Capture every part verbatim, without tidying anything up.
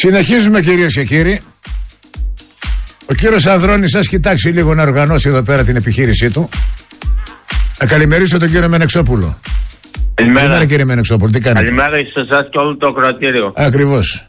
Συνεχίζουμε, κυρίες και κύριοι. Ο κύριος Ανδρώνης σας κοιτάξει λίγο να οργανώσει εδώ πέρα την επιχείρησή του. Να καλημερίσω τον κύριο Μενεξόπουλο. Καλημέρα. Καλημέρα, κύριε Μενεξόπουλο, τι κάνετε? Καλημέρα σε εσάς και όλο το ακροατήριο. Ακριβώς.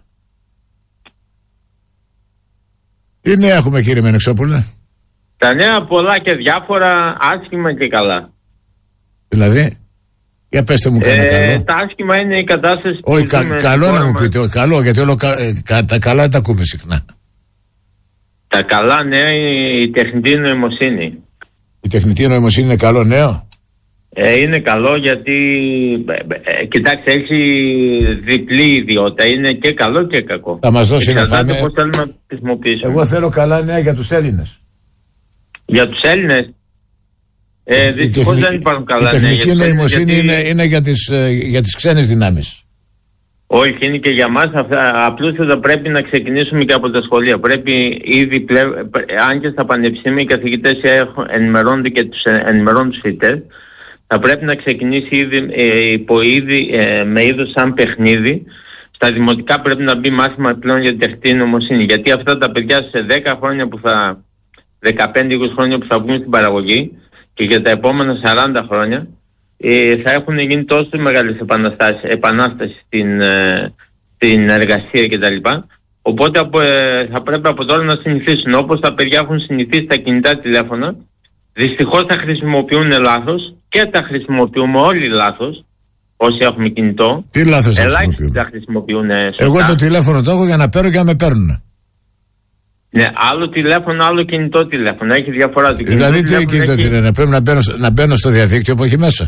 Τι νέα έχουμε, κύριε Μενεξόπουλε? Τα νέα πολλά και διάφορα, άσχημα και καλά. Δηλαδή, για πέστε μου κανένα ε, καλό. Τα άσχημα είναι η κατάσταση. Όχι, κα, καλό να μου πείτε, όχι, καλό, γιατί όλο, κα, κα, τα καλά τα ακούμε συχνά. Τα καλά νέα είναι η τεχνητή νοημοσύνη. Η τεχνητή νοημοσύνη είναι καλό νέο? Ε, είναι καλό γιατί, ε, ε, κοιτάξτε, έχει διπλή ιδιότητα. Είναι και καλό και κακό. Θα μας δώσει ένα φάμε. Πώς θέλουμε να το χρησιμοποιήσουμε. Εγώ θέλω καλά νέα για τους Έλληνες. Για τους Έλληνες. Ε, δυστυχώς δεν υπάρχουν καλά νέα. Η τεχνητή νοημοσύνη γιατί... είναι, είναι για, τις, για τις ξένες δυνάμεις. Όχι, είναι και για μας. Απλούστατα πρέπει να ξεκινήσουμε και από τα σχολεία. Πρέπει ήδη πλέον, αν και στα πανεπιστήμια οι καθηγητές ενημερώνονται και τους ενημερώνουν τους φοιτητές, θα πρέπει να ξεκινήσει ήδη, ε, υπό ήδη ε, με είδος σαν παιχνίδι. Στα δημοτικά πρέπει να μπει μάθημα πλέον για την τεχνητή νοημοσύνη. Γιατί αυτά τα παιδιά σε δέκα χρόνια που θα, δεκαπέντε είκοσι χρόνια που θα βγουν στην παραγωγή και για τα επόμενα σαράντα χρόνια, ε, θα έχουν γίνει τόσο μεγάλες επανάσταση στην, ε, στην εργασία κτλ. Οπότε από, ε, θα πρέπει από τώρα να συνηθίσουν. Όπως τα παιδιά έχουν συνηθίσει τα κινητά τηλέφωνα, δυστυχώς τα χρησιμοποιούν λάθος και τα χρησιμοποιούμε όλοι λάθος. Όσοι έχουμε κινητό. Τι λάθος θα χρησιμοποιούν? Τα χρησιμοποιούν σωστά. Εγώ το τηλέφωνο το έχω για να παίρνω και να με παίρνουν. Ναι, άλλο τηλέφωνο, άλλο κινητό τηλέφωνο. Έχει διαφορά. Το δηλαδή τι έχει κινητό τηλέφωνο? Πρέπει να μπαίνω, να μπαίνω στο διαδίκτυο που έχει μέσα.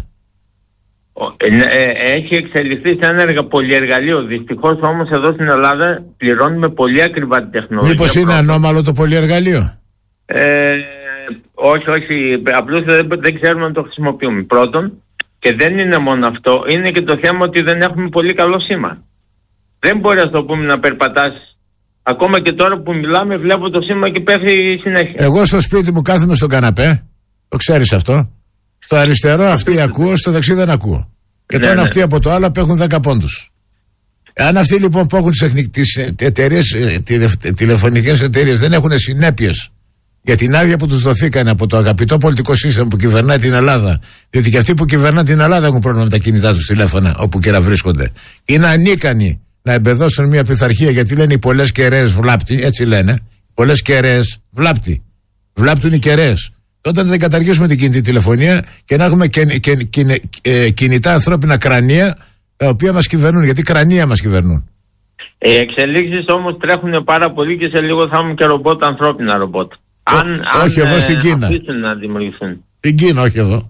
Έχει εξελιχθεί σε ένα πολυεργαλείο. Δυστυχώς όμως εδώ στην Ελλάδα πληρώνουμε πολύ ακριβά την τεχνολογία. Μήπως είναι ανώμαλο το πολυεργαλείο? Ε, όχι, όχι. Απλώς δεν, δεν ξέρουμε να το χρησιμοποιούμε. Πρώτον, και δεν είναι μόνο αυτό, είναι και το θέμα ότι δεν έχουμε πολύ καλό σήμα. Δεν μπορεί να το πούμε να περπατάς. Ακόμα και τώρα που μιλάμε βλέπω το σήμα και πέφτει συνέχεια. Εγώ στο σπίτι μου κάθομαι στον καναπέ. Το ξέρεις αυτό? Στο αριστερό αυτοί ακούω, στο δεξί δεν ακούω. Και το ένα αυτοί από το άλλο απέχουν δέκα πόντους. Αν αυτοί λοιπόν που έχουν τις εταιρείες, τηλεφωνικές εταιρείες δεν έχουν συνέπειες για την άδεια που τους δοθήκαν από το αγαπητό πολιτικό σύστημα που κυβερνάει την Ελλάδα, διότι και αυτοί που κυβερνάνε την Ελλάδα έχουν πρόβλημα με τα κινητά τους τηλέφωνα όπου και να βρίσκονται, είναι ανίκανοι να εμπεδώσουν μια πειθαρχία, γιατί λένε οι πολλές κεραίες βλάπτει, έτσι λένε. Πολλές κεραίες βλάπτει. Βλάπτουν οι κεραίες. Όταν δεν καταργήσουμε την κινητή τηλεφωνία και να έχουμε και, και, και, ε, κινητά ανθρώπινα κρανία τα οποία μας κυβερνούν, γιατί κρανία μας κυβερνούν. Οι εξελίξεις όμως τρέχουν πάρα πολύ και σε λίγο θα έχουμε και ρομπότ, ανθρώπινα ρομπότ. Αν, όχι αν, εδώ στην Κίνα. Να δημιουργηθούν. Στην Κίνα, όχι εδώ.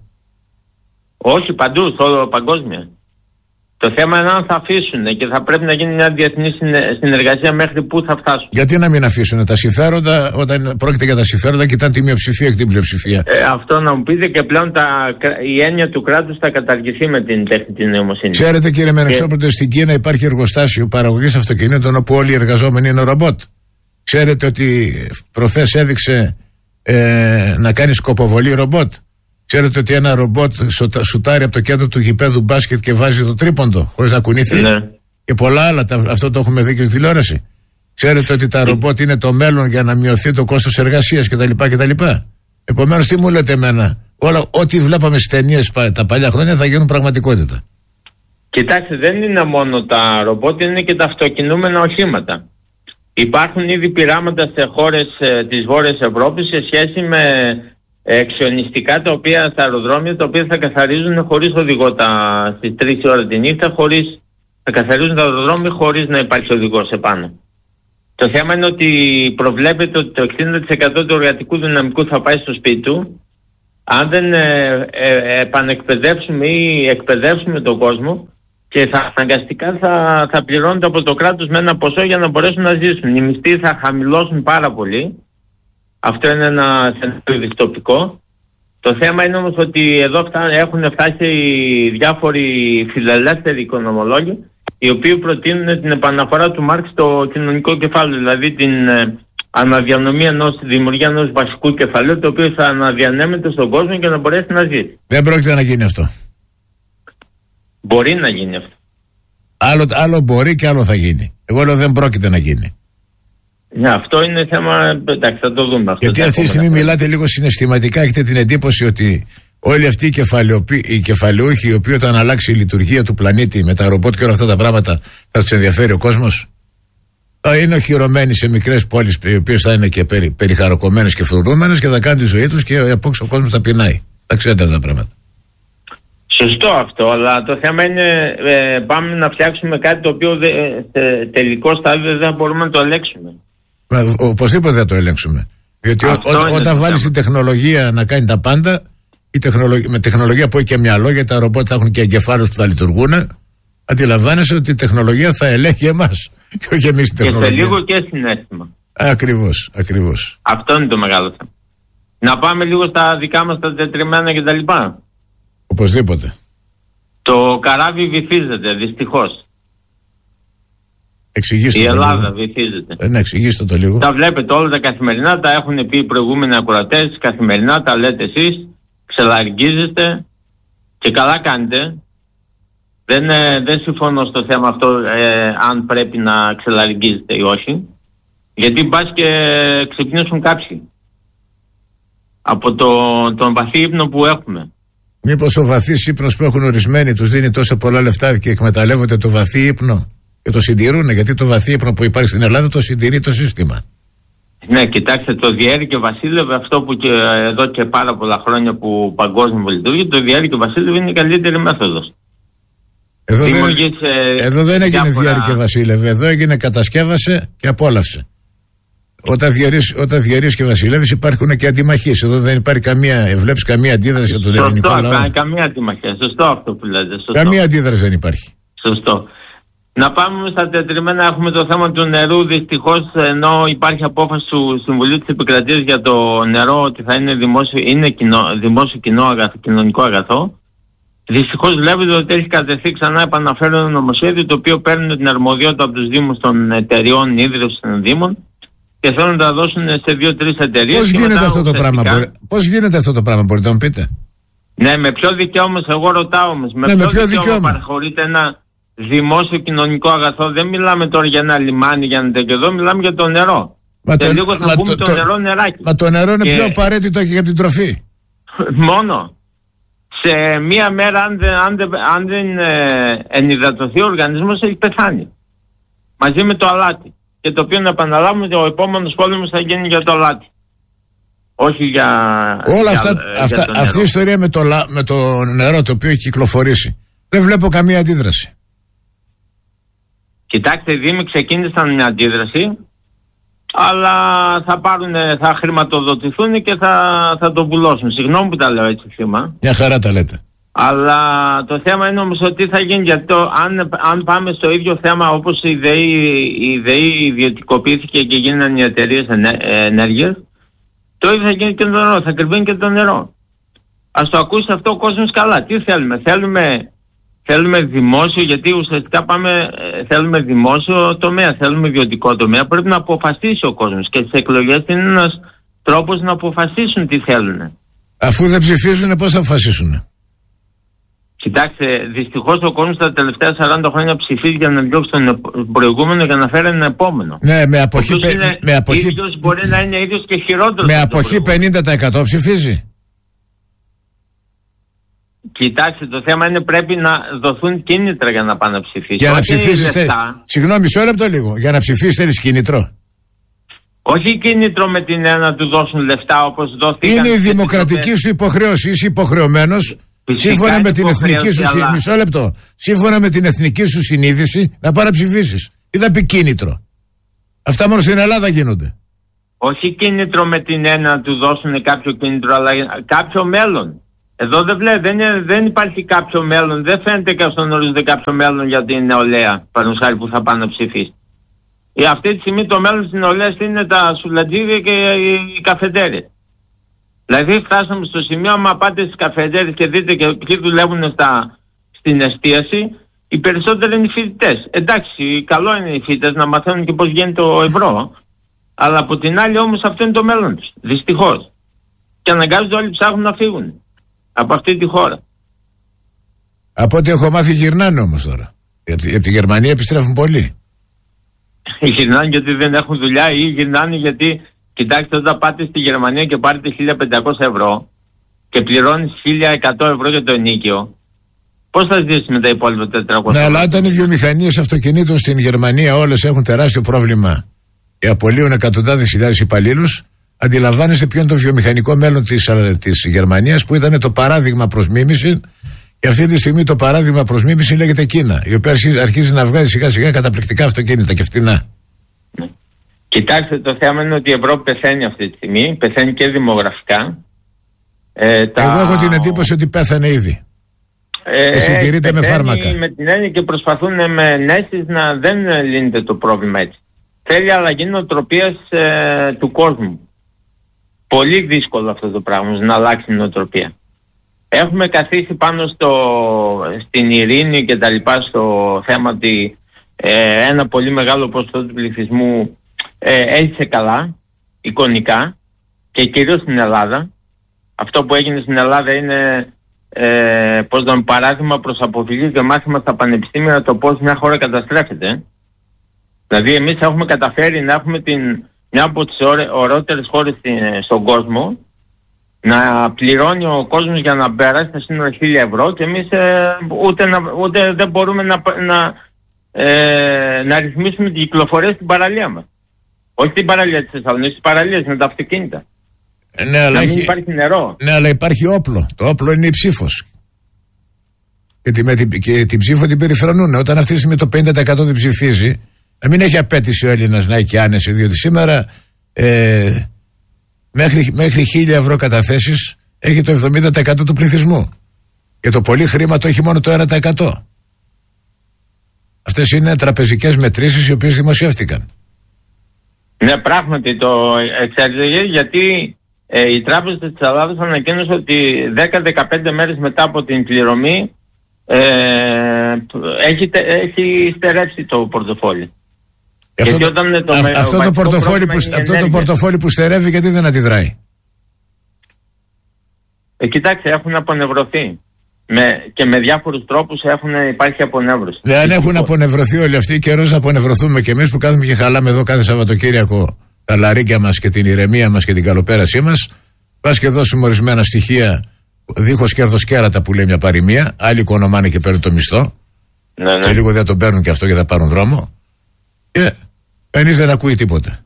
Όχι παντού, στο παγκόσμια. Το θέμα είναι αν θα αφήσουν και θα πρέπει να γίνει μια διεθνή συνεργασία μέχρι πού θα φτάσουν. Γιατί να μην αφήσουν τα συμφέροντα, όταν πρόκειται για τα συμφέροντα, κοιτάνε τη μειοψηφία και την πλειοψηφία. Ε, αυτό να μου πείτε, και πλέον τα, η έννοια του κράτους θα καταργηθεί με την τεχνητή νοημοσύνη. Ξέρετε, κύριε Μενεξόπουλο, στην Κίνα υπάρχει εργοστάσιο παραγωγής αυτοκινήτων όπου όλοι οι εργαζόμενοι είναι ρομπότ. Ξέρετε ότι προχθές έδειξε ε, να κάνει σκοποβολή ρομπότ. Ξέρετε ότι ένα ρομπότ σουτάρει από το κέντρο του γηπέδου μπάσκετ και βάζει το τρίποντο χωρίς να κουνηθεί. Ναι. Και πολλά άλλα, αυτό το έχουμε δει και στη τηλεόραση. Ξέρετε ότι τα ρομπότ είναι το μέλλον για να μειωθεί το κόστος εργασίας κτλ. κτλ. Επομένως, τι μου λέτε εμένα? Όλα, ό,τι βλέπαμε στις ταινίες τα παλιά χρόνια θα γίνουν πραγματικότητα. Κοιτάξτε, δεν είναι μόνο τα ρομπότ, είναι και τα αυτοκινούμενα οχήματα. Υπάρχουν ήδη πειράματα σε χώρες ε, της Βόρειας Ευρώπης σε σχέση με ε, εξιονιστικά τα οποία στα αεροδρόμια, τα οποία θα καθαρίζουν χωρίς οδηγό τα, στις τρεις ώρες τη νύχτα, χωρίς, θα καθαρίζουν τα αεροδρόμια χωρίς να υπάρχει οδηγός επάνω. Το θέμα είναι ότι προβλέπεται ότι το εξήντα τοις εκατό του εργατικού δυναμικού θα πάει στο σπίτι του. Αν δεν ε, ε, επανεκπαιδεύσουμε ή εκπαιδεύσουμε τον κόσμο, και θα, αναγκαστικά θα, θα πληρώνονται από το κράτος με ένα ποσό για να μπορέσουν να ζήσουν. Οι μισθοί θα χαμηλώσουν πάρα πολύ. Αυτό είναι ένα σενάριο δυστοπικό. Το θέμα είναι όμως ότι εδώ φτά, έχουν φτάσει διάφοροι φιλελεύθεροι οικονομολόγοι, οι οποίοι προτείνουν την επαναφορά του Μάρξ στο κοινωνικό κεφάλαιο, δηλαδή την ε, αναδιανομή ενός, δημιουργία ενός βασικού κεφαλαίου, το οποίο θα αναδιανέμεται στον κόσμο για να μπορέσει να ζήσει. Δεν πρόκειται να γίνει αυτό. Μπορεί να γίνει αυτό. Άλλο, άλλο μπορεί και άλλο θα γίνει. Εγώ λέω δεν πρόκειται να γίνει. Ναι, αυτό είναι θέμα. Εντάξει, θα το δούμε αυτό. Γιατί αυτή τη στιγμή μιλάτε λίγο συναισθηματικά. Έχετε την εντύπωση ότι όλοι αυτοί οι, οι κεφαλαιούχοι, οι οποίοι όταν αλλάξει η λειτουργία του πλανήτη με τα ρομπότ και όλα αυτά τα πράγματα, θα τους ενδιαφέρει ο κόσμος. Θα είναι οχυρωμένοι σε μικρές πόλεις, οι οποίες θα είναι και περι, περιχαροκομμένες και φρουρούμενες και θα κάνουν τη ζωή τους και από έξω ο κόσμος θα πεινάει. Θα ξέρετε αυτά τα πράγματα. Σωστό αυτό, αλλά το θέμα είναι ε, πάμε να φτιάξουμε κάτι το οποίο δε, σε τελικό στάδιο δεν μπορούμε να το ελέγξουμε. Οπωσδήποτε θα το ελέγξουμε. Διότι ό, ό, όταν βάλεις την τεχνολογία να κάνει τα πάντα, η τεχνολογία, με τεχνολογία που έχει και μυαλό, γιατί τα ρομπότ θα έχουν και εγκεφάλους που θα λειτουργούν, αντιλαμβάνεσαι ότι η τεχνολογία θα ελέγχει εμάς και όχι εμείς την τεχνολογία. Και σε λίγο και συνέστημα. Ακριβώς, ακριβώς. Αυτό είναι το μεγάλο θέμα. Να πάμε λίγο στα δικά μας τα τετριμμένα κτλ. Οπωσδήποτε. Το καράβι βυθίζεται, δυστυχώς. Εξηγήστε η το Ελλάδα λίγο. βυθίζεται. Ε, ναι, εξηγήστε το λίγο. Τα βλέπετε όλα τα καθημερινά, τα έχουν πει οι προηγούμενοι ακροατές, καθημερινά τα λέτε εσείς, ξελαργκίζεστε και καλά κάνετε. Δεν, ε, δεν συμφωνώ στο θέμα αυτό ε, αν πρέπει να ξελαργκίζετε ή όχι. Γιατί μπας και ξυπνήσουν κάποιοι από το, τον βαθύ ύπνο που έχουμε. Μήπως ο βαθύς ύπνος που έχουν ορισμένοι τους δίνει τόσο πολλά λεφτά και εκμεταλλεύονται το βαθύ ύπνο και το συντηρούν, γιατί το βαθύ ύπνο που υπάρχει στην Ελλάδα το συντηρεί το σύστημα. Ναι, κοιτάξτε, το διέρη και βασίλευε, αυτό που και εδώ και πάρα πολλά χρόνια που παγκόσμιο λειτουργεί, το διέρη και βασίλευε είναι η καλύτερη μέθοδος. Εδώ δεν, εδώ δεν έγινε διάρκεια διάρη και βασίλευε, εδώ έγινε κατασκεύασε και απόλαυσε. Όταν διαρρείς, όταν διαρρείς και βασιλεύεις υπάρχουν και αντιμαχίες. Εδώ δεν υπάρχει καμία, βλέπεις καμία αντίδραση από τον ελληνικό λαό. Σωστό, καμία αντιμαχία. Σωστό αυτό που λέτε. Σωστό. Καμία αντίδραση δεν υπάρχει. Σωστό. Να πάμε στα τετριμμένα. Έχουμε το θέμα του νερού. Δυστυχώς, ενώ υπάρχει απόφαση του Συμβουλίου της Επικρατείας για το νερό ότι θα είναι δημόσιο, είναι κοινό, δημόσιο κοινό αγαθό, κοινωνικό αγαθό. Δυστυχώς βλέπετε ότι έχει κατευθεί ξανά, επαναφέρω ένα νομοσχέδιο το οποίο παίρνει την αρμοδιότητα από τους Δήμους των εταιριών ίδρυυσης των Δήμων και θέλουν να τα δώσουν σε δύο-τρεις εταιρείες. Πώς γίνεται αυτό το πράγμα, μπορεί... Πώς γίνεται αυτό το πράγμα, μπορείτε να μου πείτε? Ναι, με ποιο δικαίωμα, εγώ ρωτάω όμως, με, ναι, ποιο, με ποιο δικαίωμα, δικαίωμα παραχωρείται ένα δημόσιο κοινωνικό αγαθό? Δεν μιλάμε τώρα για ένα λιμάνι, για ένα τέτοιο, εδώ μιλάμε για το νερό. Μα και το, λίγο θα μα πούμε το, το νερό νεράκι. Μα το νερό είναι και... πιο απαραίτητο και για την τροφή. Μόνο. Σε μία μέρα αν δεν, αν δεν, αν δεν ε, ενυδατωθεί ο οργανισμός έχει πεθάνει. Μαζί με το αλάτι. Και το οποίο να επαναλάβουμε ότι ο επόμενος πόλεμος θα γίνει για το αλάτι. Όχι για... Όλα για, αυτά, για αυτά αυτή η ιστορία με το, με το νερό το οποίο έχει κυκλοφορήσει. Δεν βλέπω καμία αντίδραση. Κοιτάξτε, οι Δήμοι ξεκίνησαν μια αντίδραση, αλλά θα πάρουν, θα χρηματοδοτηθούν και θα, θα το πουλώσουν. Συγγνώμη που τα λέω έτσι θύμα. Μια χαρά τα λέτε. Αλλά το θέμα είναι όμως ότι θα γίνει, γιατί το, αν, αν πάμε στο ίδιο θέμα όπως η ΔΕΗ, η ΔΕΗ ιδιωτικοποιήθηκε και γίνανε οι εταιρείες ενέργειας, το ίδιο θα γίνει και το νερό, θα κρυβαίνει και το νερό. Ας το ακούσει αυτό ο κόσμος καλά. Τι θέλουμε, θέλουμε, θέλουμε δημόσιο, γιατί ουσιαστικά πάμε, θέλουμε δημόσιο τομέα, θέλουμε ιδιωτικό τομέα. Πρέπει να αποφασίσει ο κόσμος και στις εκλογές είναι ένας τρόπος να αποφασίσουν τι θέλουν. Αφού δεν ψηφίζουν, πώς θα αποφασίσουν? Κοιτάξτε, δυστυχώς ο κόσμος τα τελευταία σαράντα χρόνια ψηφίζει για να διώξει τον προηγούμενο για να φέρει ένα επόμενο. Ναι, με αποχή, πε... είναι με αποχή... ίδιος, μπορεί να είναι ίδιος και χειρότερος. Με αποχή πενήντα τοις εκατό ψηφίζει. Κοιτάξτε, το θέμα είναι πρέπει να δοθούν κίνητρα για να πάνε να ψηφίσει. Για να ψηφίσεις. Ε... Συγγνώμη, μισό λεπτό λίγο. Για να ψηφίσεις θέλεις κίνητρο. Όχι κίνητρο με την έννοια να του δώσουν λεφτά όπως δόθηκαν. Είναι η δημοκρατική σου υποχρέωση. Είσαι υποχρεωμένος. Σύμφωνα με την εθνική σου αλλά... μισό λεπτό. Σύμφωνα με την εθνική σου συνείδηση να παραψηφίσεις. Τι θα πει κίνητρο? Αυτά μόνο στην Ελλάδα γίνονται. Όχι κίνητρο με την έννοια να του δώσουν κάποιο κίνητρο, αλλά κάποιο μέλλον. Εδώ δεν βλέπει, δεν, δεν υπάρχει κάποιο μέλλον. Δεν φαίνεται και στον ορίζοντα κάποιο μέλλον για την νεολαία, παραδείγματος χάρη, που θα πάνε να ψηφίσει. Ε, αυτή τη στιγμή το μέλλον της νεολαίας είναι τα σουλατζίδια και οι καφετέρες. Δηλαδή φτάσαμε στο σημείο, άμα πάτε στις καφετέρες και δείτε και ποιοι δουλεύουν στα, στην εστίαση, οι περισσότεροι είναι οι φοιτητές. Εντάξει, καλό είναι οι φοιτητές να μαθαίνουν και πώς γίνεται το ευρώ, αλλά από την άλλη όμως αυτό είναι το μέλλον τους, δυστυχώς. Και αναγκάζονται όλοι ψάχνουν να φύγουν από αυτή τη χώρα. Από ό,τι έχω μάθει γυρνάνε όμως τώρα. Από τη, τη Γερμανία επιστρέφουν πολλοί. Γυρνάνε γιατί δεν έχουν δουλειά ή γυρνάνε γιατί, κοιτάξτε, όταν πάτε στη Γερμανία και πάρετε χίλια πεντακόσια ευρώ και πληρώνεις χίλια εκατό ευρώ για το ενίκιο, πώς θα ζήσεις με τα υπόλοιπα τετρακόσια? Ναι, αλλά όταν οι βιομηχανίες αυτοκινήτων στην Γερμανία όλες έχουν τεράστιο πρόβλημα και απολύουν εκατοντάδες χιλιάδες υπαλλήλους, αντιλαμβάνεστε ποιο είναι το βιομηχανικό μέλλον της, της Γερμανίας, που ήταν το παράδειγμα προς μίμηση, και αυτή τη στιγμή το παράδειγμα προς μίμηση λέγεται Κίνα, η οποία αρχίζει να βγάζει σιγά σιγά καταπληκτικά αυτοκίνητα και φτηνά. Κοιτάξτε, το θέμα είναι ότι η Ευρώπη πεθαίνει αυτή τη στιγμή, πεθαίνει και δημογραφικά. Ε, τα... Εγώ έχω την εντύπωση ότι πέθανε ήδη. Ε, και συντηρείται με φάρμακα. Με την έννοια και προσπαθούν με ενέσεις να δεν λύνεται το πρόβλημα έτσι. Θέλει αλλαγή νοοτροπίας ε, του κόσμου. Πολύ δύσκολο αυτό το πράγμα, να αλλάξει η νοοτροπία. Έχουμε καθίσει πάνω στο, στην ειρήνη και τα λοιπά, στο θέμα ότι ε, ένα πολύ μεγάλο ποσοστό του πληθυσμού ε, έζησε καλά, εικονικά, και κυρίως στην Ελλάδα. Αυτό που έγινε στην Ελλάδα είναι ε, πώς τον παράδειγμα προς αποφυγή και μάθημα στα πανεπιστήμια το πώς μια χώρα καταστρέφεται. Δηλαδή εμείς έχουμε καταφέρει να έχουμε την, μια από τις ωραιότερες χώρες στον κόσμο, να πληρώνει ο κόσμος για να περάσει τα σύνορα χίλια ευρώ και εμείς ε, ούτε, να, ούτε δεν μπορούμε να, να, ε, να ρυθμίσουμε την κυκλοφορία στην παραλία μας. Όχι την παραλία της Θεσσαλονίκης, τις παραλίες με τα αυτοκίνητα. Ε, ναι, αλλά να μην έχει... υπάρχει νερό. Ναι, αλλά υπάρχει όπλο. Το όπλο είναι η ψήφος. Και, τη, με την, και την ψήφο την περιφρονούν. Όταν αυτή τη στιγμή το πενήντα τοις εκατό δεν ψηφίζει, να μην έχει απέτηση ο Έλληνας να έχει άνεση, διότι σήμερα ε, μέχρι, μέχρι χίλια ευρώ καταθέσεις έχει το εβδομήντα τοις εκατό του πληθυσμού. Και το πολύ χρήμα το έχει μόνο το ένα τοις εκατό. Αυτές είναι τραπεζικές μετρήσεις οι οποίες δημοσιεύτηκαν. Ναι, πράγματι το εξαρτάται, γιατί ε, η Τράπεζα της Ελλάδας ανακοίνωσε ότι δέκα με δεκαπέντε μέρες μετά από την πληρωμή ε, έχει, έχει στερέψει το πορτοφόλι. Αυτό, το, όταν το, α, αυτό, το πορτοφόλι που, αυτό το πορτοφόλι που στερεύει, γιατί δεν αντιδράει? Ε, κοιτάξτε, έχουν απονευρωθεί. Με, και με διάφορους τρόπους έχουν, υπάρχει απονεύρωση. Δεν έχουν απονευρωθεί όλοι αυτοί, καιρός να απονευρωθούμε κι εμείς που κάθουμε και χαλάμε εδώ κάθε Σαββατοκύριακο τα λαρίκια μας και την ηρεμία μας και την καλοπέρασή μας. Πας και δώσουμε ορισμένα στοιχεία δίχως κέρδος κέρατα που λέει μια παροιμία. Άλλοι οικονομάνε και παίρνουν το μισθό. Ναι, ναι. Και λίγο δεν τον παίρνουν και αυτό και θα πάρουν δρόμο. Και κανείς δεν ακούει τίποτα.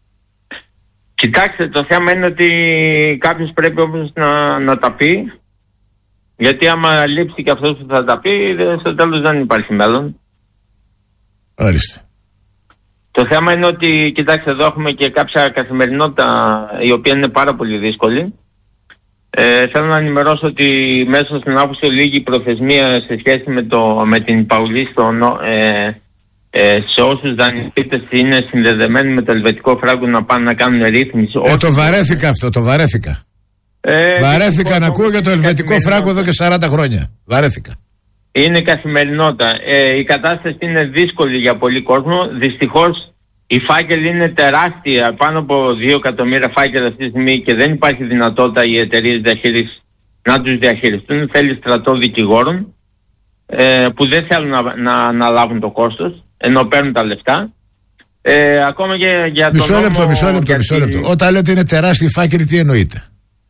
Κοιτάξτε, το θέμα είναι ότι κάποιος πρέπει όμως να, να τα πει. Γιατί άμα λείψει και αυτός που θα τα πει, στο τέλος δεν υπάρχει μέλλον. Ορίστε. Το θέμα είναι ότι, κοιτάξτε, εδώ έχουμε και κάποια καθημερινότητα η οποία είναι πάρα πολύ δύσκολη. Ε, θέλω να ενημερώσω ότι μέσα στην Αύγουστο λίγη προθεσμία σε σχέση με, το, με την υπαγωγή ε, ε, σε όσους δανειστές είναι συνδεδεμένοι με το ελβετικό φράγκο να πάνε να κάνουν ρύθμιση. Ε, το βαρέθηκα αυτό, το βαρέθηκα. Ε, Βαρέθηκα να ακούω για το ελβετικό φράγκο εδώ και σαράντα χρόνια. Βαρέθηκα. Είναι καθημερινότητα. Ε, η κατάσταση είναι δύσκολη για πολλοί κόσμο. Δυστυχώς η φάκελη είναι τεράστια. Πάνω από δύο εκατομμύρια φάκελα αυτή τη στιγμή και δεν υπάρχει δυνατότητα οι εταιρείες διαχείρισης να τους διαχειριστούν. Θέλει στρατό δικηγόρων ε, που δεν θέλουν να, να αναλάβουν το κόστος ενώ παίρνουν τα λεφτά. Ε, ακόμα και για μισό το λεπτό, νόμο, μισό λεπτό, γιατί... μισό λεπτό. Όταν λέτε είναι τεράστια η φάκελη, τι εννοείτε?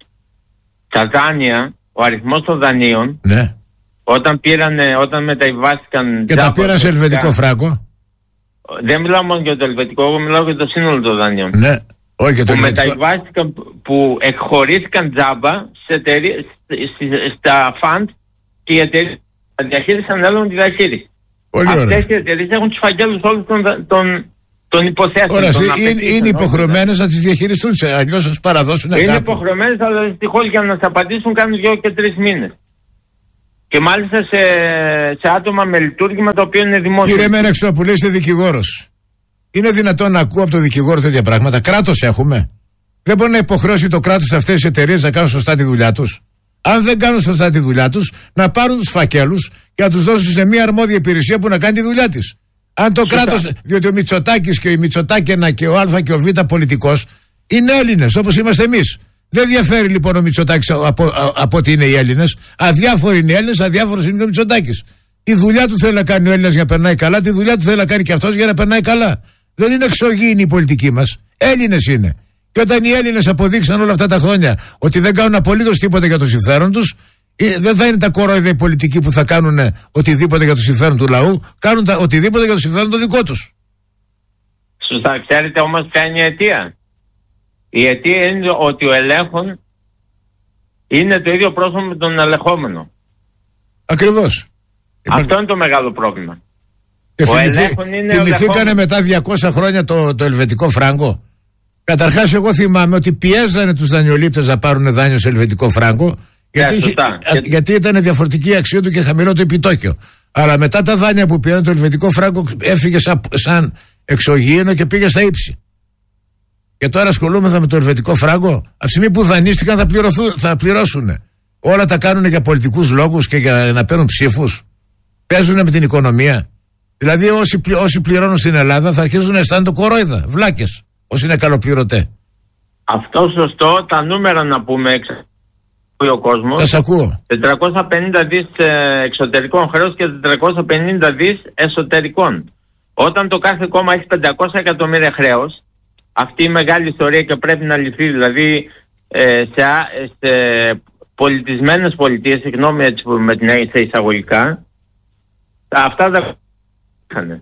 Τα δάνεια, ο αριθμός των δανείων, ναι. όταν, πήρανε, όταν μεταβιβάστηκαν... Και τα πήραν σε ελβετικό φράγκο. Δεν μιλάω μόνο για το ελβετικό, εγώ μιλάω για το σύνολο των δανείων. Ναι, όχι για το που ελβετικό. Μεταβιβάστηκαν, που εκχωρήθηκαν τζάμπα σε εταιρείες, στα φαντ και οι εταιρείες διαχείρισαν άλλον τη διαχείριση. Αυτές οι εταιρείες έχουν τους φαγγέλους όλους των... των Τον Ωραία, είναι, είναι υποχρεωμένες να τις διαχειριστούν, αλλιώς να τους παραδώσουν είναι κάπου. Είναι υποχρεωμένες, αλλά δυστυχώς για να τις απαντήσουν κάνουν δύο και τρεις μήνες. Και μάλιστα σε, σε άτομα με λειτουργήμα το οποίο είναι δημόσιο. Κύριε Μένεξο, είστε δικηγόρος. Είναι δυνατόν να ακούω από το δικηγόρο τέτοια πράγματα? Κράτος έχουμε. Δεν μπορεί να υποχρεώσει το κράτος αυτές τις εταιρείες να κάνουν σωστά τη δουλειά τους. Αν δεν κάνουν σωστά τη δουλειά τους, να πάρουν τους φακέλους και να τους δώσουν σε μια αρμόδια υπηρεσία που να κάνει τη δουλειά της. Αν το κράτος, διότι ο Μητσοτάκης και η Μητσοτάκαινα και ο Α και ο Β πολιτικός είναι Έλληνες όπως είμαστε εμείς. Δεν διαφέρει λοιπόν ο Μητσοτάκης από, από, από ότι είναι οι Έλληνες. Αδιάφοροι είναι οι Έλληνες, αδιάφορος είναι και ο Μητσοτάκης. Τη δουλειά του θέλει να κάνει ο Έλληνας για να περνάει καλά, τη δουλειά του θέλει να κάνει και αυτός για να περνάει καλά. Δεν είναι εξωγήινη η πολιτική μας. Έλληνες είναι. Και όταν οι Έλληνες αποδείξαν όλα αυτά τα χρόνια ότι δεν κάνουν απολύτως τίποτα για το συμφέρον τους, δεν θα είναι τα κορόιδα οι πολιτικοί που θα κάνουν οτιδήποτε για το συμφέρον του λαού, κάνουν τα, οτιδήποτε για το συμφέρον το δικό τους. Σωστά. Ξέρετε όμως ποια είναι η αιτία? Η αιτία είναι ότι ο ελέγχον είναι το ίδιο πρόσωπο με τον ελεγχόμενο. Ακριβώς. Αυτό είναι το μεγάλο πρόβλημα. Και θυμηθή, θυμηθήκανε μετά διακόσια χρόνια το, το ελβετικό φράγκο. Καταρχάς εγώ θυμάμαι ότι πιέζανε τους δανειολήπτες να πάρουν δάνειο σε ελβετικό φράγκο, γιατί, yeah, είχε, γιατί ήταν διαφορετική η αξία του και χαμηλό το επιτόκιο. Αλλά μετά τα δάνεια που πήραν το ελβετικό φράγκο έφυγε σαν, σαν εξωγήινο και πήγε στα ύψη. Και τώρα ασχολούμεθα με το ελβετικό φράγκο. Από τη στιγμή που δανείστηκαν θα, θα πληρώσουν. Όλα τα κάνουν για πολιτικούς λόγους και για να παίρνουν ψήφους. Παίζουν με την οικονομία. Δηλαδή όσοι, όσοι πληρώνουν στην Ελλάδα θα αρχίζουν να αισθάνονται κορόιδα, βλάκες, όσοι είναι καλοπληρωτέ. Αυτό σωστό, τα νούμερα να πούμε εξ... ο κόσμος. Θα σ' ακούω. τετρακόσια πενήντα δις εξωτερικών χρέους και τετρακόσια πενήντα δις εσωτερικών. Όταν το κάθε κόμμα έχει πεντακόσια εκατομμύρια χρέος, αυτή η μεγάλη ιστορία και πρέπει να λυθεί, δηλαδή ε, σε, σε πολιτισμένες πολιτείες, συγγνώμη έτσι με την σε εισαγωγικά, αυτά δεν είχαν.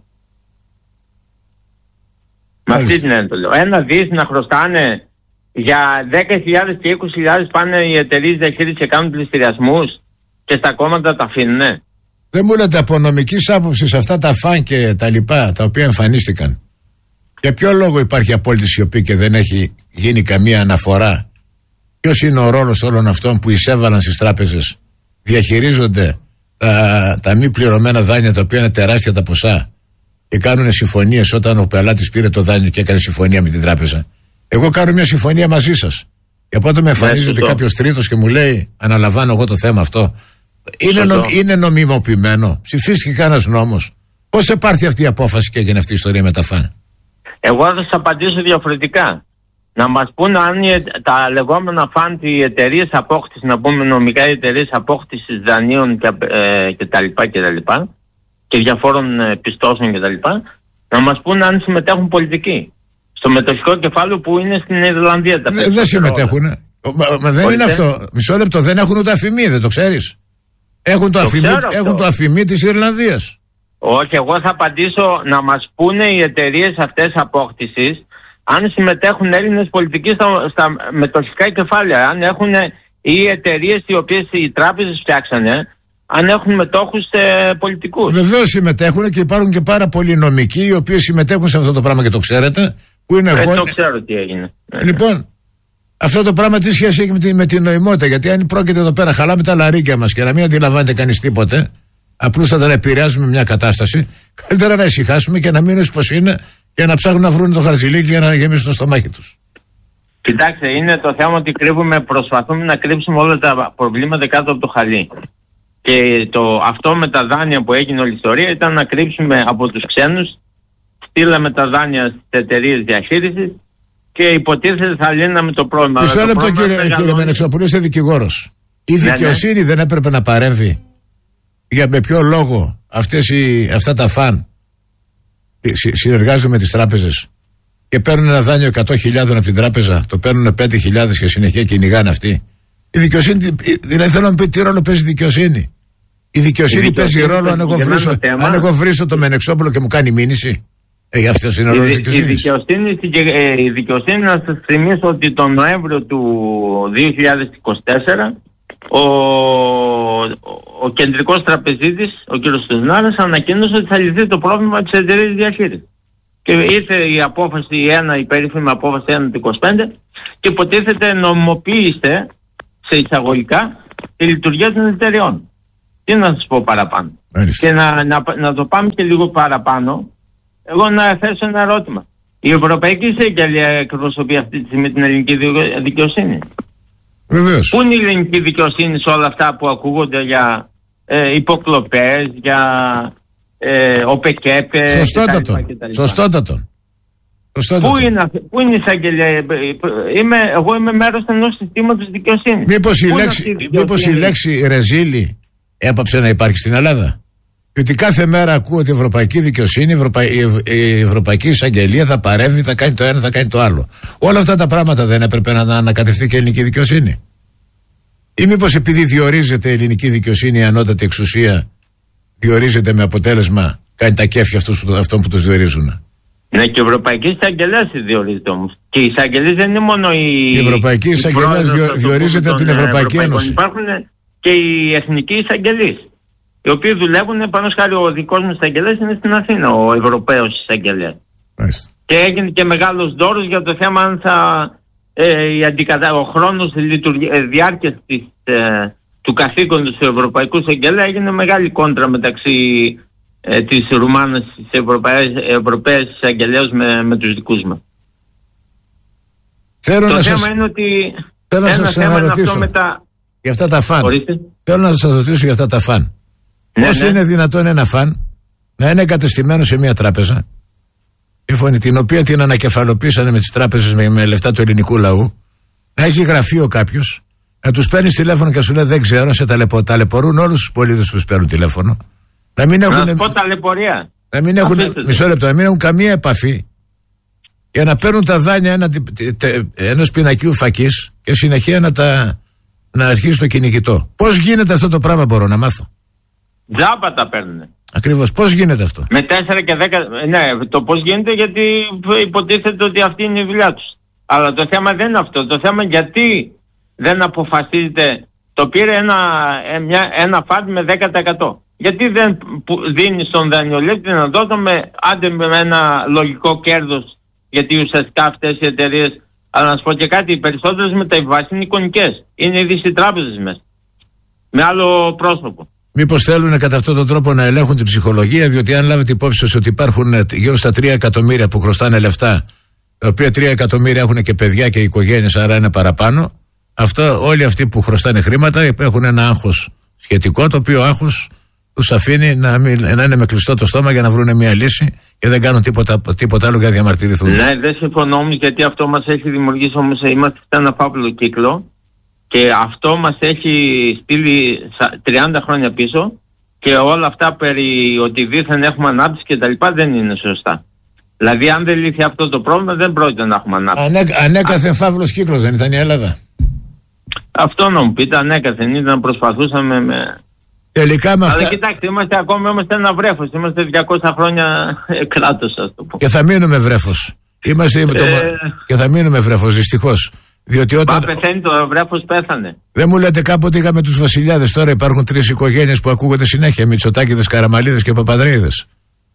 Με αυτή την έννοια το λέω. Ένα δις να χρωστάνε για δέκα χιλιάδες και είκοσι χιλιάδες πάνε οι εταιρείες διαχείρισης και κάνουν πληστηριασμούς και στα κόμματα τα αφήνουνε. Δεν μου λέτε από νομικής άποψης αυτά τα φαν και τα λοιπά τα οποία εμφανίστηκαν. Για ποιο λόγο υπάρχει απόλυτη σιωπή και δεν έχει γίνει καμία αναφορά? Ποιος είναι ο ρόλος όλων αυτών που εισέβαλαν στις τράπεζες, διαχειρίζονται τα, τα μη πληρωμένα δάνεια τα οποία είναι τεράστια τα ποσά και κάνουν συμφωνίες όταν ο πελάτης πήρε το δάνειο και έκανε συμφωνία με την τράπεζα? Εγώ κάνω μια συμφωνία μαζί σας. Και οπότε με εμφανίζεται κάποιος τρίτος και μου λέει αναλαμβάνω εγώ το θέμα αυτό. Είναι, νο, είναι νομιμοποιημένο? Ψηφίστηκε κανένας νόμος? Πώς επάρθει αυτή η απόφαση και έγινε αυτή η ιστορία με τα φαν? Εγώ θα σας απαντήσω διαφορετικά. Να μας πούν αν οι, τα λεγόμενα φαν, οι εταιρείες απόκτησης, να πούμε νομικά οι εταιρείες απόκτησης δανείων και, ε, και τα λοιπά και τα λοιπά και διαφόρων ε, πιστώσεων και τα λοιπά, να μας πούν αν συμμετέχουν πολιτικοί στο μετοχικό κεφάλαιο που είναι στην Ιρλανδία. Δεν δε συμμετέχουν. Μα, μα δεν είναι αυτό. Μισό λεπτό, δεν έχουν ούτε αφημί, δεν το ξέρεις? Έχουν το, το, αφημί, έχουν το αφημί της Ιρλανδίας. Όχι, εγώ θα απαντήσω να μας πούνε οι εταιρείες αυτές απόκτησης αν συμμετέχουν Έλληνες πολιτικοί στα, στα μετοχικά κεφάλαια, αν έχουν οι εταιρείες οι οποίες οι τράπεζες φτιάξανε, αν έχουν μετόχους ε, πολιτικούς. Βεβαίως συμμετέχουν και υπάρχουν και πάρα πολλοί νομικοί οι οποίοι συμμετέχουν σε αυτό το πράγμα και το ξέρετε. Που είναι Δεν εγώ... το ξέρω τι έγινε. Λοιπόν, αυτό το πράγμα τι σχέση έχει με την, με την νοημότητα? Γιατί αν πρόκειται εδώ πέρα χαλάμε τα λαρίκια μας και να μην αντιλαμβάνεται κανείς τίποτε, απλούστατα να επηρεάζουμε μια κατάσταση, καλύτερα να ησυχάσουμε και να μείνουν πως είναι και να ψάχνουν να βρουν το χαρζιλίκι για να γεμίσουν το στομάχι τους. Κοιτάξτε, είναι το θέμα ότι κρύβουμε, προσπαθούμε να κρύψουμε όλα τα προβλήματα κάτω από το χαλί. Και το, αυτό με τα δάνεια που έγινε όλη η ιστορία ήταν να κρύψουμε από τους ξένους. Στείλαμε τα δάνεια στις εταιρείες διαχείρισης και υποτίθεται θα λύναμε το πρόβλημα. Μισό λεπτό κύριε, κύριε Μενεξοπούλου, είστε δικηγόρος. Η δικαιοσύνη ναι, ναι. δεν έπρεπε να παρέμβει? Για με ποιο λόγο αυτές οι, αυτά τα φαν συνεργάζονται με τις τράπεζες και παίρνουν ένα δάνειο εκατό χιλιάδες από την τράπεζα, το παίρνουν πέντε χιλιάδες και συνεχεία κυνηγάνε αυτοί? Η δικαιοσύνη, δηλαδή θέλω να πει τι ρόλο παίζει η δικαιοσύνη. Η δικαιοσύνη, η δικαιοσύνη παίζει ρόλο αν εγώ, βρίσω, αν εγώ βρίσω το Μενεξόπουλο και μου κάνει μήνυση. Ε, αυτό είναι ο ρόλος της δικαιοσύνης. Η δικαιοσύνη, η δικαιοσύνη, να σας θυμίσω ότι τον Νοέμβριο του δύο χιλιάδες είκοσι τέσσερα ο, ο κεντρικός τραπεζίτης, ο κ. Στουνάρας, ανακοίνωσε ότι θα λυθεί το πρόβλημα της εταιρείας διαχείρισης. Και ήρθε η απόφαση, η, ένα, η περίφημη απόφαση ένα του είκοσι πέντε και υποτίθεται νομιμοποιήστε σε εισαγωγικά τη λειτουργία των εταιρεών. Τι να σας πω παραπάνω? Μάλιστα. Και να, να, να το πάμε και λίγο παραπάνω. Εγώ να θέσω ένα ερώτημα. Η Ευρωπαϊκή Εισαγγελία εκπροσωπεί αυτή τη στιγμή την ελληνική δικαιοσύνη? Βεβαίως. Πού είναι η ελληνική δικαιοσύνη σε όλα αυτά που ακούγονται για ε, υποκλοπές, για ε, ΟΠΕΚΕΠΕ? Σωστότατο. Σωστότατο. Πού είναι, πού είναι η εισαγγελία? Είμαι, εγώ είμαι μέρος ενός συστήματος δικαιοσύνης. Μήπως η, λέξη, μήπως η λέξη ρεζίλη έπαψε να υπάρχει στην Ελλάδα? Διότι κάθε μέρα ακούω ότι η Ευρωπαϊκή Δικαιοσύνη, η, Ευρωπα... η Ευρωπαϊκή Εισαγγελία θα παρέμβει, θα κάνει το ένα, θα κάνει το άλλο. Όλα αυτά τα πράγματα δεν έπρεπε να ανακατευθεί και η ελληνική δικαιοσύνη? Ή μήπως επειδή διορίζεται η ελληνική δικαιοσύνη, η ανώτατη εξουσία, διορίζεται με αποτέλεσμα, κάνει τα κέφια αυτών που τους διορίζουν? Ναι, και η Ευρωπαϊκή Εισαγγελέα διορίζεται όμως. Και η Εισαγγελία δεν είναι μόνο η. Η Ευρωπαϊκή Εισαγγελέα διο... διορίζεται από την Ευρωπαϊκή Ένωση. Υπάρχουν και οι εθνικοί εισαγγελείς, οι οποίοι δουλεύουν, πάνω χάρη ο δικός μου εισαγγελέας είναι στην Αθήνα, ο Ευρωπαίος εισαγγελέας. Και έγινε και μεγάλος δώρος για το θέμα αν θα. Ε, η αντικατα... Ο χρόνος διάρκειας της, ε, του καθήκοντος του Ευρωπαϊκού Εισαγγελέα έγινε μεγάλη κόντρα μεταξύ ε, της Ρουμάνας, της Ευρωπαίας Εισαγγελέας με, με τους δικούς μας. Θέλω το να θέμα σας... είναι ότι Θέλω ένα να σας θέμα είναι αυτό με τα... για αυτά τα φαν. Ορίστε. Θέλω να σας ρωτήσω για αυτά τα φαν. Ναι, Πώς ναι. είναι δυνατόν ένα φαν να είναι εγκατεστημένο σε μια τράπεζα, σύμφωνη, την οποία την ανακεφαλοποίησανε με τις τράπεζες με, με λεφτά του ελληνικού λαού, να έχει γραφείο κάποιος, να τους παίρνει τηλέφωνο και σου λέει δεν ξέρω, σε ταλαιπω, ταλαιπωρούν όλους τους πολίτες που τους παίρνουν τηλέφωνο. Να μην έχουν. Να πω ταλαιπωρία. Να μην έχουν, μισό λεπτό, να μην έχουν καμία επαφή για να παίρνουν τα δάνεια ένα, ενός πινακίου φακής και συνεχεία να, τα, να αρχίσει το κυνηγητό. Πώς γίνεται αυτό το πράγμα, μπορώ να μάθω? Τζάμπα τα παίρνουν. Ακριβώς, πώς γίνεται αυτό? Με τέσσερα και δέκα. Ναι, το πώς γίνεται, γιατί υποτίθεται ότι αυτή είναι η δουλειά τους. Αλλά το θέμα δεν είναι αυτό. Το θέμα γιατί δεν αποφασίζεται. Το πήρε ένα, μια, ένα φαντ με δέκα τοις εκατό. Γιατί δεν δίνει στον δανειολήπτη να δώσω με, άντε με ένα λογικό κέρδος, γιατί ουσιαστικά αυτές οι εταιρείες, αλλά να σου πω και κάτι, οι περισσότερες μεταβιβάσεις είναι εικονικές. Είναι ήδη στις τράπεζες μέσα. Με άλλο πρόσωπο. Μήπως θέλουν κατά αυτόν τον τρόπο να ελέγχουν την ψυχολογία, διότι αν λάβετε υπόψη σας ότι υπάρχουν γύρω στα τρία εκατομμύρια που χρωστάνε λεφτά, τα οποία τρία εκατομμύρια έχουν και παιδιά και οικογένειες, άρα είναι παραπάνω, αυτά, όλοι αυτοί που χρωστάνε χρήματα έχουν ένα άγχος σχετικό, το οποίο άγχος τους αφήνει να, μην, να είναι με κλειστό το στόμα για να βρουν μια λύση και δεν κάνουν τίποτα, τίποτα άλλο για να διαμαρτυρηθούν. Ναι, δεν συμφωνώ όμως, γιατί αυτό μας έχει δημιουργήσει, όμως είμαστε σε ένα φαύλο κύκλο και αυτό μας έχει στείλει τριάντα χρόνια πίσω και όλα αυτά περί ότι δίθεν έχουμε ανάπτυξη και τα λοιπά δεν είναι σωστά. Δηλαδή αν δεν λύθει αυτό το πρόβλημα δεν πρόκειται να έχουμε ανάπτυξη. Ανέ, ανέκαθεν φαύλος κύκλος δεν ήταν η Ελλάδα? Αυτό να μου πείτε, ανέκαθεν ήταν, να προσπαθούσαμε με... Τελικά με αυτά... Αλλά κοιτάξτε, είμαστε ακόμη είμαστε ένα βρέφος, είμαστε διακόσια χρόνια κράτος, ας το πω. Και θα μείνουμε βρέφος. Είμαστε ε... το... Και θα μείνουμε βρέφος, δυστυχώς. Διότι όταν... Μα πεθαίνει το βρέφος, πέθανε. Δεν μου λέτε κάποτε είχαμε τους βασιλιάδες, τώρα υπάρχουν τρεις οικογένειες που ακούγονται συνέχεια, Μητσοτάκηδες, Καραμαλίδες και Παπανδρέιδες.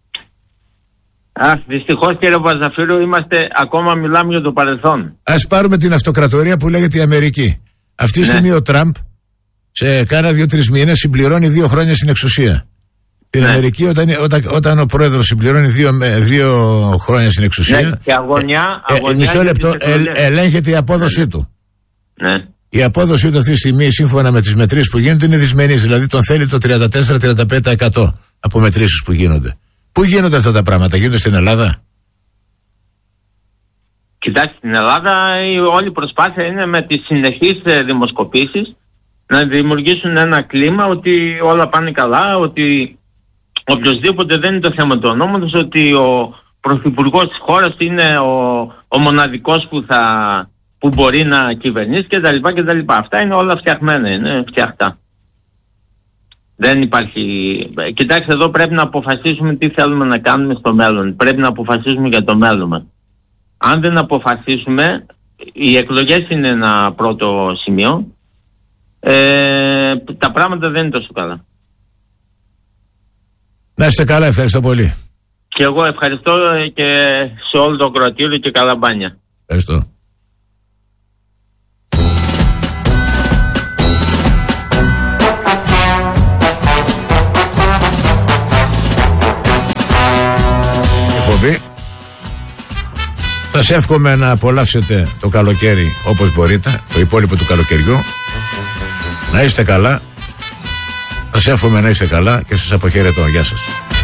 Αχ, δυστυχώς κύριε Βαζαφύρου, είμαστε, ακόμα μιλάμε για το παρελθόν. Ας πάρουμε την αυτοκρατορία που λέγεται η Αμερική. Αυτή τη ναι. στιγμή ο Τραμπ σε κάνα δύο-τρεις μήνες συμπληρώνει δύο χρόνια στην εξουσία. Την ναι. Αμερική όταν, όταν, όταν ο πρόεδρος συμπληρώνει δύο, δύο χρόνια στην εξουσία, ναι, και αγωνιά, ε, αγωνιά μισό λεπτό, ε, ελέγχεται η απόδοσή ναι. του. Ναι. Η απόδοσή του αυτή τη στιγμή, σύμφωνα με τις μετρήσεις που γίνονται, είναι δυσμενής. Δηλαδή τον θέλει το τριάντα τέσσερα με τριάντα πέντε τοις εκατό από μετρήσεις που γίνονται. Πού γίνονται αυτά τα πράγματα, γίνονται στην Ελλάδα? Κοιτάξτε, στην Ελλάδα η όλη προσπάθεια είναι με τις συνεχείς δημοσκοπήσεις να δημιουργήσουν ένα κλίμα ότι όλα πάνε καλά, ότι οποιοσδήποτε δεν είναι το θέμα του ονόματος, ότι ο πρωθυπουργός της χώρας είναι ο, ο μοναδικός που, θα, που μπορεί να κυβερνήσει κτλ. κτλ. Αυτά είναι όλα φτιαχμένα, είναι φτιαχτά. Δεν υπάρχει... Κοιτάξτε, εδώ πρέπει να αποφασίσουμε τι θέλουμε να κάνουμε στο μέλλον. Πρέπει να αποφασίσουμε για το μέλλον μας. Αν δεν αποφασίσουμε, οι εκλογές είναι ένα πρώτο σημείο, ε, τα πράγματα δεν είναι τόσο καλά. Να είστε καλά, ευχαριστώ πολύ. Και εγώ ευχαριστώ και σε όλο το κρατήριο και καλά μπάνια. Ευχαριστώ. Εκπομπή. Σας εύχομαι να απολαύσετε το καλοκαίρι όπως μπορείτε, το υπόλοιπο του καλοκαιριού. Να είστε καλά. Σας εύχομαι να είστε καλά και σας αποχαιρετώ. Γεια σας.